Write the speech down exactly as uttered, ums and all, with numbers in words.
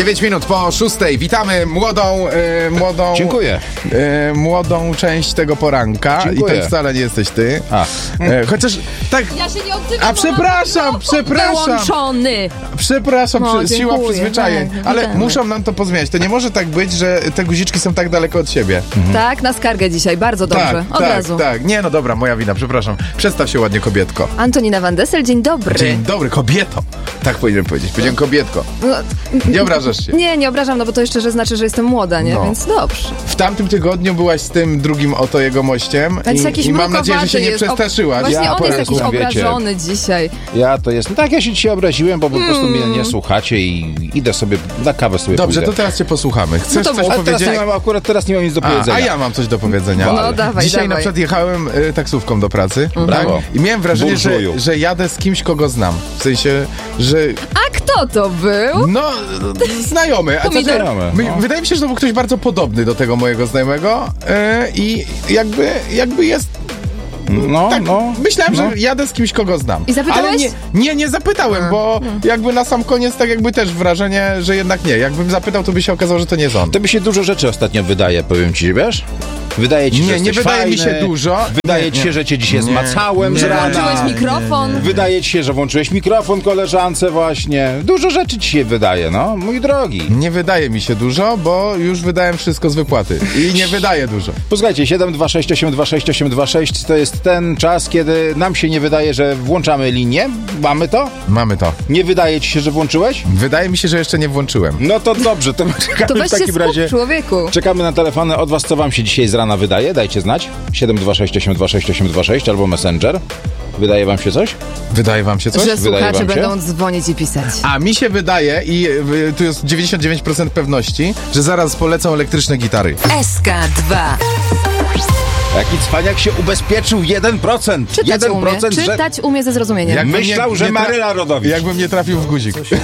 dziewięć minut po szóstej. Witamy młodą, e, młodą... Dziękuję. E, młodą część tego poranka. Dziękuję. I to wcale nie jesteś ty. A. E, chociaż tak... Ja się nie odzywam. A przepraszam, przepraszam. Wyłączony. Przepraszam, No, przy, siła dziękuję, przyzwyczajeń. tak, Ale witamy. muszą nam to pozmieniać. To nie może tak być, że te guziczki są tak daleko od siebie. Tak, na skargę dzisiaj, bardzo dobrze. Tak, Od tak, razu. tak. Nie, no dobra, moja wina, przepraszam. Przedstaw się ładnie, kobietko. Antonina Van Dessel, dzień dobry. Dzień dobry, kobieto. Tak powinienem powiedzieć. Powiedziałem kobietko. No, Nie obrażasz się. nie, nie obrażam, no bo to jeszcze że znaczy, że jestem młoda, nie? No. Więc dobrze. W tamtym tygodniu byłaś z tym drugim oto jego mościem A jest i, jakiś i mam nadzieję, że się nie mrukowaty jest. przestraszyłaś. Właśnie Ja on jest poranku, jakiś wiecie. obrażony dzisiaj. Ja to jest. Tak, ja się dzisiaj obraziłem, bo po prostu mnie nie słuchacie i idę sobie na kawę sobie Dobrze, pójdę. to teraz cię posłuchamy. Chcesz No to coś mów. Ale teraz powiedzieć? nie mam, akurat teraz nie mam nic do A, powiedzenia. a ja mam coś do powiedzenia. No, dawaj, Dzisiaj dawaj. na przykład jechałem y, taksówką do pracy. Brawo. Tak? I miałem wrażenie, że, Burżuju. że jadę z kimś, kogo znam. W sensie, że A kto to był? no, znajomy. A Pomidor. Znajomy, my, no. Wydaje mi się, że to był ktoś bardzo podobny do tego mojego znajomego y, i jakby, jakby jest No, tak, no. myślałem, no. że jadę z kimś, kogo znam. I zapytałeś? Ale nie, nie, nie zapytałem, bo jakby na sam koniec tak jakby też wrażenie, że jednak nie. Jakbym zapytał, to by się okazało, że to nie jest on. To by się dużo rzeczy ostatnio wydaje, powiem ci, wiesz? Wydaje ci się, Nie, że nie jesteś wydaje mi fajny. się dużo. Wydaje Nie, ci nie. się, że cię dzisiaj Nie. zmacałem Nie. z rana. Włączyłeś mikrofon. Wydaje ci się, że włączyłeś mikrofon koleżance właśnie. Dużo rzeczy ci się wydaje, no, mój drogi. Nie wydaje mi się dużo, bo już wydałem wszystko z wypłaty. I nie wydaje dużo. Posłuchajcie, siedem dwa sześć osiem dwa sześć osiem dwa sześć to jest ten czas, kiedy nam się nie wydaje, że włączamy linię. Mamy to? Mamy to. Nie wydaje ci się, że włączyłeś? Wydaje mi się, że jeszcze nie włączyłem. No to dobrze, to czekamy To weź w się takim skup, razie. człowieku. Czekamy na telefony od was, co wam się dzisiaj z rana wydaje. Dajcie znać. siedem dwa sześć osiem dwa sześć osiem dwa sześć albo Messenger. Wydaje wam się coś? Wydaje wam się coś? Że Wydaje słuchacze wam się? będą dzwonić i pisać. A mi się wydaje, i y, tu jest dziewięćdziesiąt dziewięć procent pewności, że zaraz polecą elektryczne gitary. S K dwa. Jaki cwaniak się ubezpieczył? jeden procent. Czytać jeden umie. procent, że Czytać umie ze zrozumieniem. Jakbym myślał, nie- że nie tra- Maryla Rodowicz. Jakbym nie trafił w guzik.